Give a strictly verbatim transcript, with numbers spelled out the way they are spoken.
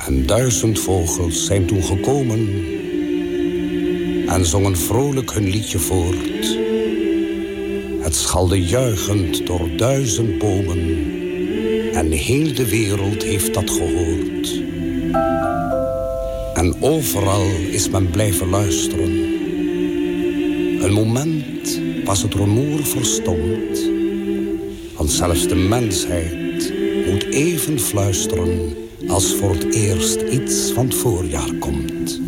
En duizend vogels zijn toen gekomen en zongen vrolijk hun liedje voort. Het schalde juichend door duizend bomen en heel de wereld heeft dat gehoord. En overal is men blijven luisteren. Een moment was het rumoer verstomd, want zelfs de mensheid moet even fluisteren als voor het eerst iets van het voorjaar komt.